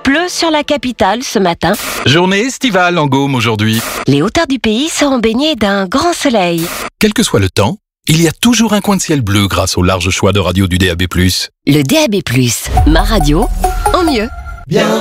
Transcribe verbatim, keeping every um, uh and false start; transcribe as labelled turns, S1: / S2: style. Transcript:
S1: pleut sur la capitale ce matin.
S2: Journée estivale en Gaume aujourd'hui.
S1: Les hauteurs du pays seront baignées d'un grand soleil.
S2: Quel que soit le temps, il y a toujours un coin de ciel bleu grâce au large choix de radio du D A B plus.
S1: Le D A B plus, ma radio, en mieux.
S3: Bien